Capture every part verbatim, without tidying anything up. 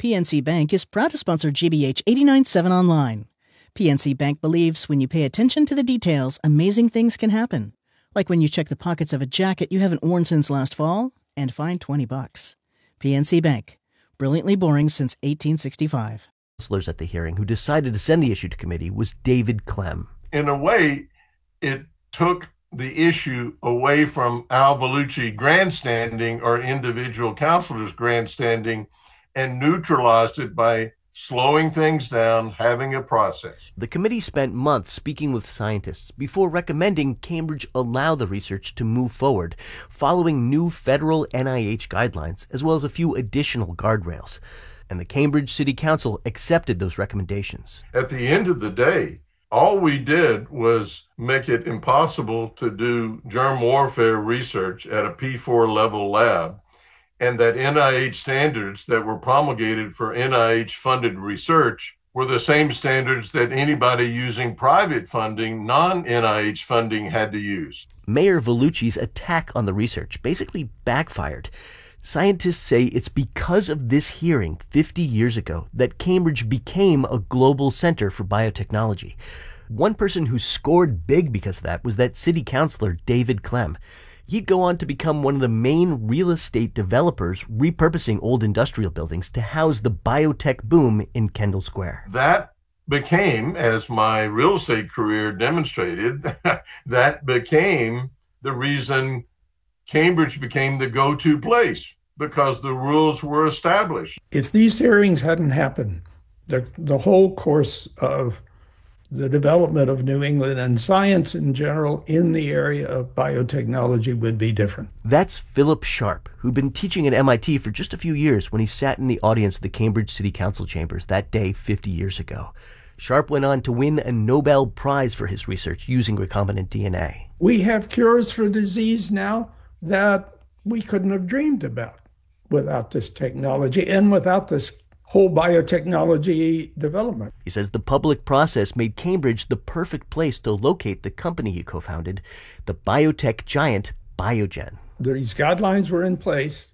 P N C Bank is proud to sponsor G B H eighty-nine point seven Online. P N C Bank believes when you pay attention to the details, amazing things can happen. Like when you check the pockets of a jacket you haven't worn since last fall and find twenty bucks. P N C Bank. Brilliantly boring since eighteen sixty-five. Counselors at the hearing who decided to send the issue to committee was David Clem. In a way, it took the issue away from Al Vellucci grandstanding or individual counselors grandstanding and neutralized it by slowing things down, having a process. The committee spent months speaking with scientists before recommending Cambridge allow the research to move forward, following new federal N I H guidelines, as well as a few additional guardrails. And the Cambridge City Council accepted those recommendations. At the end of the day, all we did was make it impossible to do germ warfare research at a P four level lab, and that N I H standards that were promulgated for N I H-funded research were the same standards that anybody using private funding, non-N I H funding, had to use. Mayor Vellucci's attack on the research basically backfired. Scientists say it's because of this hearing fifty years ago that Cambridge became a global center for biotechnology. One person who scored big because of that was that city councilor, David Clem. He'd go on to become one of the main real estate developers repurposing old industrial buildings to house the biotech boom in Kendall Square. That became, as my real estate career demonstrated, that became the reason Cambridge became the go-to place, because the rules were established. If these hearings hadn't happened, the, the whole course of the development of New England and science in general in the area of biotechnology would be different. That's Philip Sharp, who'd been teaching at M I T for just a few years when he sat in the audience of the Cambridge City Council chambers that day fifty years ago. Sharp went on to win a Nobel Prize for his research using recombinant D N A. We have cures for disease now that we couldn't have dreamed about without this technology and without this whole biotechnology development. He says the public process made Cambridge the perfect place to locate the company he co-founded, the biotech giant Biogen. These guidelines were in place.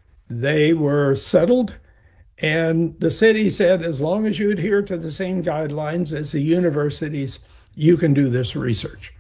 They were settled. And the city said, as long as you adhere to the same guidelines as the universities, you can do this research.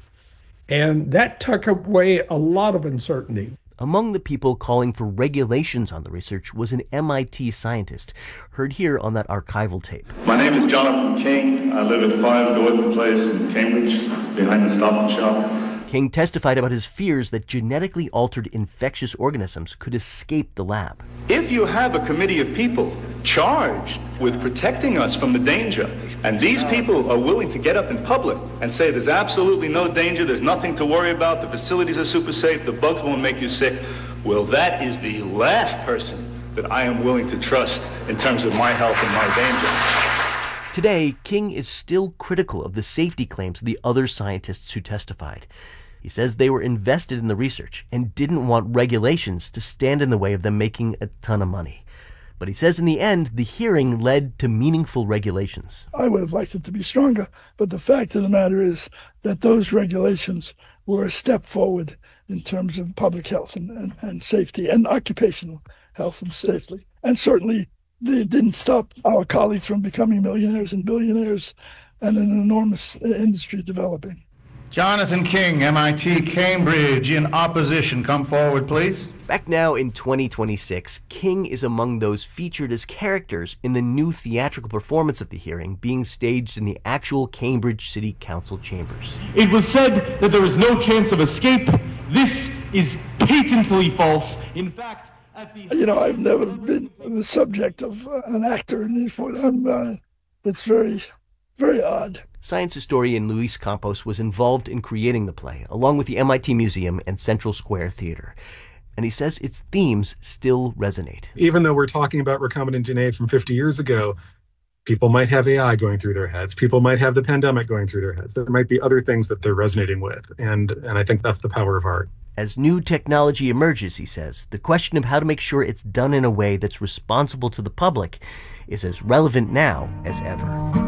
And that took away a lot of uncertainty. Among the people calling for regulations on the research was an M I T scientist, heard here on that archival tape. My name is Jonathan King. I live at five Gordon Place in Cambridge, behind the Stop and Shop. King testified about his fears that genetically altered infectious organisms could escape the lab. If you have a committee of people charged with protecting us from the danger, and these people are willing to get up in public and say there's absolutely no danger, there's nothing to worry about, the facilities are super safe, the bugs won't make you sick, well, that is the last person that I am willing to trust in terms of my health and my danger. Today, King is still critical of the safety claims of the other scientists who testified. He says they were invested in the research and didn't want regulations to stand in the way of them making a ton of money. But he says in the end, the hearing led to meaningful regulations. I would have liked it to be stronger, but the fact of the matter is that those regulations were a step forward in terms of public health and, and, and safety and occupational health and safety. And certainly they didn't stop our colleagues from becoming millionaires and billionaires and an enormous industry developing. Jonathan King, M I T, Cambridge, in opposition. Come forward, please. Back now in twenty twenty-six, King is among those featured as characters in the new theatrical performance of the hearing being staged in the actual Cambridge City Council chambers. It was said that there is no chance of escape. This is patently false. In fact, at the... You know, I've never been the subject of uh, an actor in this way. I'm, uh, it's very, very odd. Science historian Luis Campos was involved in creating the play, along with the M I T Museum and Central Square Theater. And he says its themes still resonate. Even though we're talking about recombinant D N A from fifty years ago, people might have A I going through their heads. People might have the pandemic going through their heads. There might be other things that they're resonating with. And, and I think that's the power of art. As new technology emerges, he says, the question of how to make sure it's done in a way that's responsible to the public is as relevant now as ever.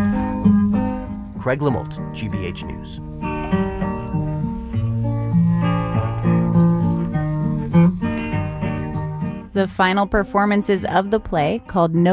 Craig Lamolt, G B H News. The final performances of the play, called No